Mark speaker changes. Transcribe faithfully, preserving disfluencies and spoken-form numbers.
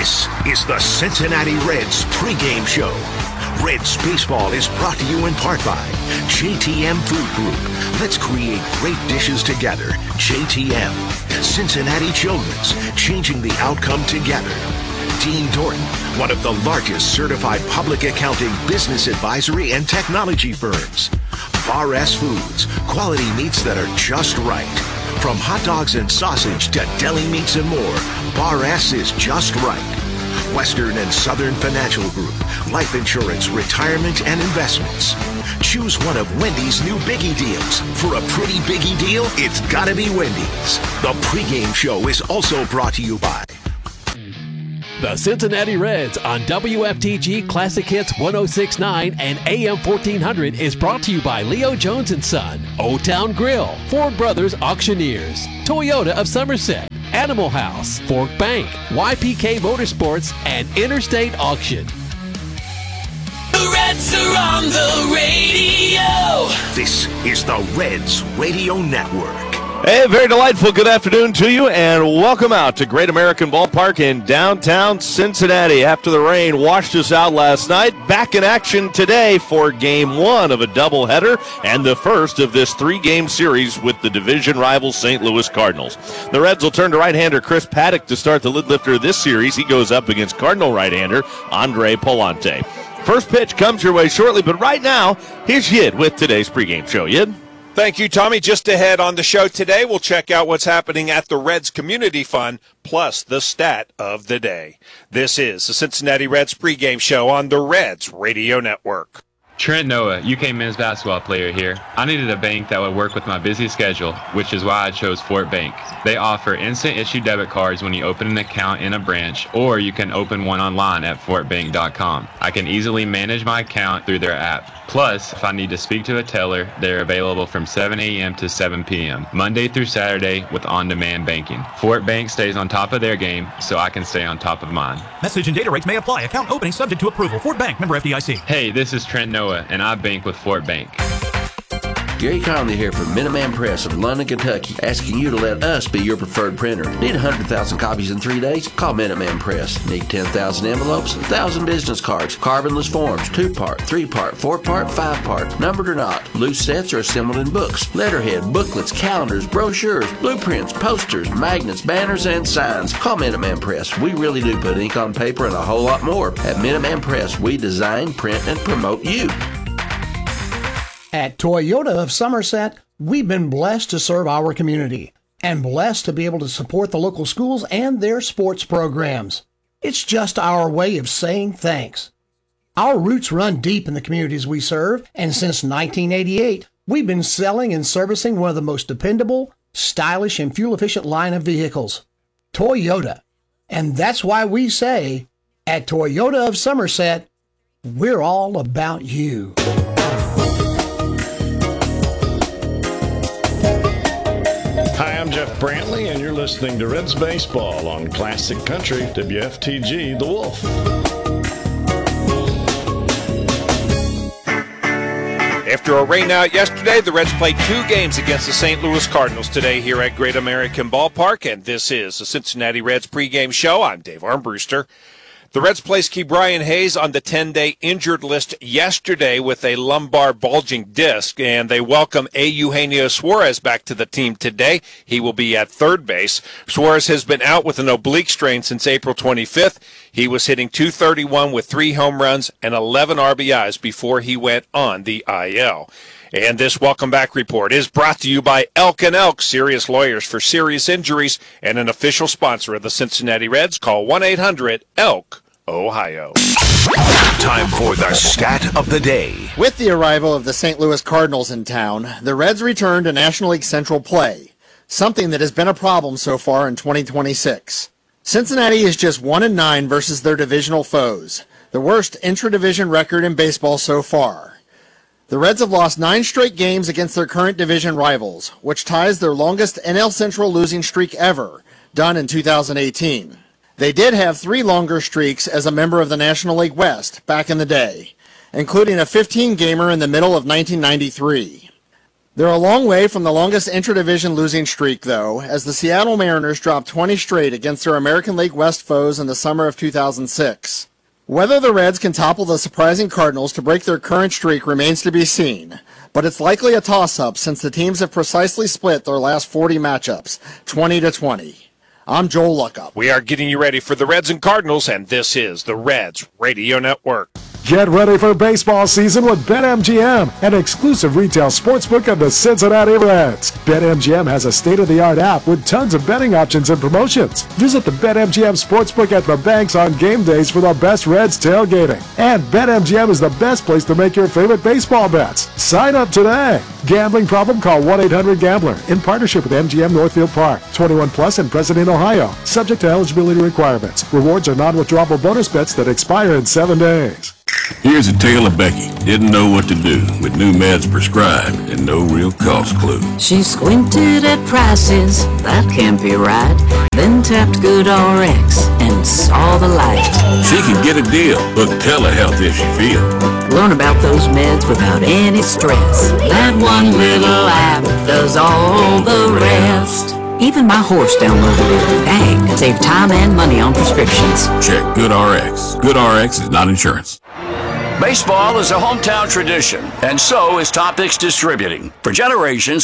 Speaker 1: This is the Cincinnati Reds pregame show. Reds baseball is brought to you in part by J T M Food Group. Let's create great dishes together. J T M. Cincinnati Children's, changing the outcome together. Dean Dorton, one of the largest certified public accounting, business advisory, and technology firms. Bar S Foods, quality meats that are just right. From hot dogs and sausage to deli meats and more, Bar S is just right. Western and Southern Financial Group, life insurance, retirement, and investments. Choose one of Wendy's new Biggie deals. For a pretty Biggie deal, it's gotta be Wendy's. The pregame show is also brought to you by
Speaker 2: the Cincinnati Reds on W F T G Classic Hits one oh six point nine and A M fourteen hundred is brought to you by Leo Jones and Son, O Town Grill, Ford Brothers Auctioneers, Toyota of Somerset, Animal House, Fork Bank, Y P K Motorsports, and Interstate Auction.
Speaker 3: The Reds are on the radio.
Speaker 1: This is the Reds Radio Network.
Speaker 4: Hey, very delightful good afternoon to you, and welcome out to Great American Ballpark in downtown Cincinnati. After the rain washed us out last night, back in action today for game one of a doubleheader and the first of this three-game series with the division rival Saint Louis Cardinals. The Reds will turn to right-hander Chris Paddock to start the lid lifter of this series. He goes up against Cardinal right-hander Andre Pallante. First pitch comes your way shortly, but right now, here's Yid with today's pregame show. Yid?
Speaker 5: Thank you, Tommy. Just ahead on the show today, we'll check out what's happening at the Reds Community Fund, plus the stat of the day. This is the Cincinnati Reds pregame show on the Reds Radio Network.
Speaker 6: Trent Noah, U K men's basketball player here. I needed a bank that would work with my busy schedule, which is why I chose Fort Bank. They offer instant issue debit cards when you open an account in a branch, or you can open one online at fort bank dot com. I can easily manage my account through their app. Plus, if I need to speak to a teller, they're available from seven a.m. to seven p.m., Monday through Saturday with on-demand banking. Fort Bank stays on top of their game, so I can stay on top of mine.
Speaker 7: Message and data rates may apply. Account opening subject to approval. Fort Bank, member F D I C.
Speaker 6: Hey, this is Trent Noah, and I bank with Fort Bank.
Speaker 8: Gary Conley here from Minuteman Press of London, Kentucky, asking you to let us be your preferred printer. Need one hundred thousand copies in three days? Call Minuteman Press. Need ten thousand envelopes, one thousand business cards, carbonless forms, two-part, three-part, four-part, five-part, numbered or not, loose sets or assembled in books, letterhead, booklets, calendars, brochures, blueprints, posters, magnets, banners, and signs. Call Minuteman Press. We really do put ink on paper and a whole lot more. At Minuteman Press, we design, print, and promote you.
Speaker 9: At Toyota of Somerset, we've been blessed to serve our community and blessed to be able to support the local schools and their sports programs. It's just our way of saying thanks. Our roots run deep in the communities we serve, and since nineteen eighty-eight, we've been selling and servicing one of the most dependable, stylish, and fuel-efficient line of vehicles, Toyota. And that's why we say, at Toyota of Somerset, we're all about you.
Speaker 10: Hi, I'm Jeff Brantley, and you're listening to Reds Baseball on Classic Country, W F T G, The Wolf.
Speaker 5: After a rainout yesterday, the Reds played two games against the Saint Louis Cardinals today here at Great American Ballpark, and this is the Cincinnati Reds pregame show. I'm Dave Armbruster. The Reds placed Ke'Bryan Hayes on the ten-day injured list yesterday with a lumbar bulging disc, and they welcome A. Eugenio Suarez back to the team today. He will be at third base. Suarez has been out with an oblique strain since April twenty-fifth. He was hitting two thirty-one with three home runs and eleven R B Is before he went on the I L. And this welcome back report is brought to you by Elk and Elk, serious lawyers for serious injuries, and an official sponsor of the Cincinnati Reds. Call one eight hundred elk Ohio.
Speaker 1: Time for the stat of the day.
Speaker 11: With the arrival of the Saint Louis Cardinals in town, the Reds return to National League Central play, something that has been a problem so far in twenty twenty-six. Cincinnati is just one and nine versus their divisional foes, the worst intra-division record in baseball so far. The Reds have lost nine straight games against their current division rivals, which ties their longest N L Central losing streak ever, done in two thousand eighteen. They did have three longer streaks as a member of the National League West back in the day, including a fifteen-gamer in the middle of nineteen ninety-three. They're a long way from the longest intra-division losing streak, though, as the Seattle Mariners dropped twenty straight against their American League West foes in the summer of two thousand six. Whether the Reds can topple the surprising Cardinals to break their current streak remains to be seen, but it's likely a toss-up since the teams have precisely split their last forty matchups, twenty to twenty. I'm Joel Luckup.
Speaker 5: We are getting you ready for the Reds and Cardinals, and this is the Reds Radio Network.
Speaker 12: Get ready for baseball season with BetMGM, an exclusive retail sportsbook of the Cincinnati Reds. BetMGM has a state-of-the-art app with tons of betting options and promotions. Visit the BetMGM sportsbook at the banks on game days for the best Reds tailgating. And BetMGM is the best place to make your favorite baseball bets. Sign up today. Gambling problem? Call one eight hundred gambler in partnership with M G M Northfield Park. twenty-one plus and present in Ohio. Subject to eligibility requirements. Rewards are non-withdrawable bonus bets that expire in seven days.
Speaker 13: Here's a tale of Becky. Didn't know what to do with new meds prescribed and no real cost clue.
Speaker 14: She squinted at prices, that can't be right. Then tapped GoodRx and saw the light.
Speaker 13: She can get a deal, book telehealth if she feels.
Speaker 14: Learn about those meds without any stress. That one little app does all the rest. Even my horse downloaded it. Dang, save time and money on prescriptions.
Speaker 13: Check GoodRx. GoodRx is not insurance.
Speaker 15: Baseball is a hometown tradition, and so is Top Picks Distributing. For generations,